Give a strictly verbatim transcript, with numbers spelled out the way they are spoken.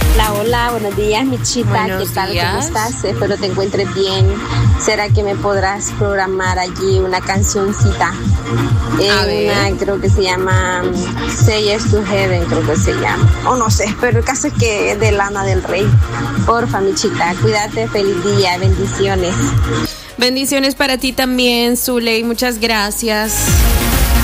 Hola, hola, buenos días, Michita. Buenos ¿Qué tal? días. ¿Cómo estás? Espero te encuentres bien. ¿Será que me podrás programar allí una cancioncita? Eh, A ver. una, creo que se llama Say Yes to Heaven, creo que se llama. O no sé, pero el caso es que es de Lana del Rey. Porfa, Michita, cuídate, feliz día, bendiciones. Bendiciones para ti también, Zuley, muchas gracias.